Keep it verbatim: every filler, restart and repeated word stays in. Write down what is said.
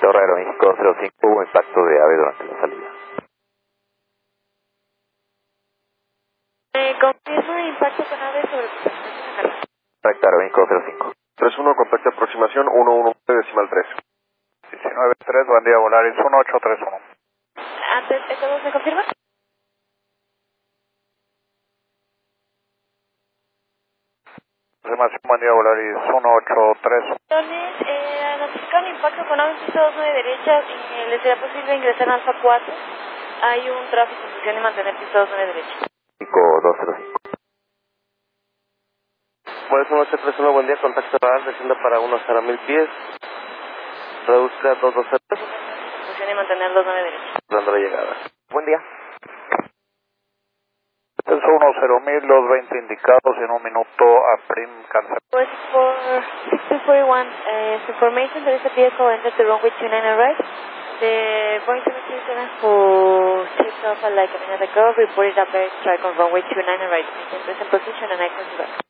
Torre Aeroméxico cero cinco, hubo impacto de ave durante la salida. Eh, confirma impacto con ave sobre... Correcto, Aeroméxico cero cinco. tres uno, contacto aproximación uno uno nueve decimal tres. diecinueve tres, buen día, Volaris uno ocho tres uno. Antes, ¿esto dos me confirma? Confirmación, buen día, Volaris uno ocho tres uno. Entonces, eh, notificaron impacto con ave en piso dos nueve derecha, y les será posible ingresar en Alfa cuatro. Hay un tráfico en función y mantener piso dos nueve derecha. Aeroméxico dos cero cinco. Volaris uno ocho tres uno, buen día, contacto radar, descienda para uno cero mil pies. Reduzca dos dos cero. Función y mantener dos nueve derecha. Dando la llegada. Buen día. Es uno cero mil, los veinte indicados en un minuto a prim cancel. Pues for six two four one, uh, information, there is a vehicle entered the runway two nine and right. The Boeing seven thirty-seven who shipped off like a minute ago reported a bad strike on runway two nine and right. It's in position and I can see back.